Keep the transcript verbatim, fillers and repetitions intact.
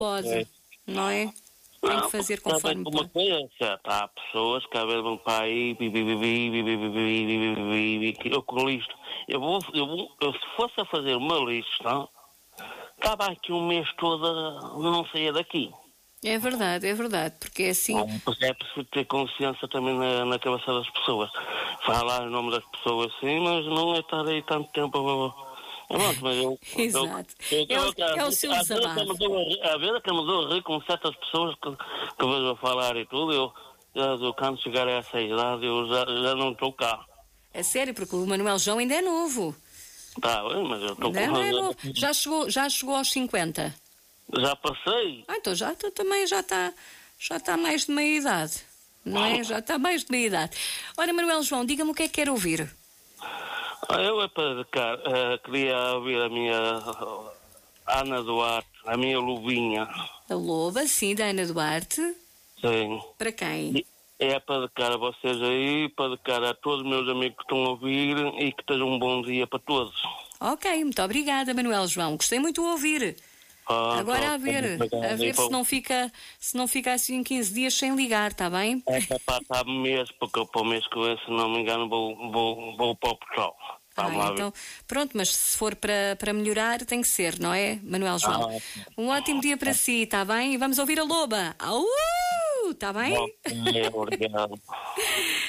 pode, É. não é? Tem Não, que fazer porque conforme uma pode. coisa é certa. Há pessoas que às vezes vão para aí, bi, bi, bi, bi, bi, bi, bi, bi, bi, bi, bi, bi, eu com listo. Eu vou, eu vou, eu, se fosse a fazer uma lista, estava aqui um mês todo, a- não saía daqui. É verdade, é verdade, porque é assim. Porque é preciso ter consciência também na, na cabeça das pessoas. Falar em nome das pessoas sim, mas não é estar aí tanto tempo. a- Pronto, mas eu. Exato. Eu, É o, eu, eu, é o seu às vezes até me desabafo. dou a rir- às vezes até me dou a rir com certas pessoas que, que vejo a falar e tudo. Eu, eu, eu quando chegar a essa idade, eu já, já não estou cá. É sério, porque o Manuel João ainda é novo. Tá bem, mas eu estou Ainda não é novo. com. Já chegou, já chegou aos cinquenta. Já passei. Ah, então já tá- também já está já tá mais de meia idade. Não é? Já está mais de meia idade. Ora, Manuel João, diga-me o que é que quer ouvir. Ah, eu é para dedicar. eh, queria ouvir a minha ah, Ana Duarte, a minha Luvinha. A loba, sim, da Ana Duarte. Sim. Para quem? E é para dedicar a vocês aí, para dedicar a todos os meus amigos que estão a ouvir e que tenham um bom dia para todos. Ok, muito obrigada, Manuel João. Gostei muito de ouvir. Ah, Agora a pronto, ver, obrigado. a ver E, se pô, não fica, se não fica assim quinze dias sem ligar, está bem? é capaz de estar mês, porque eu para o mês que vem, se não me engano, vou, vou, vou para o Portugal. Vamos lá Ah, ver. então, pronto, mas se for para, para melhorar, tem que ser, não é, Manuel João? Ah, Um ótimo dia para si, está bem? E vamos ouvir a loba. Au! Está bem? ok, obrigado.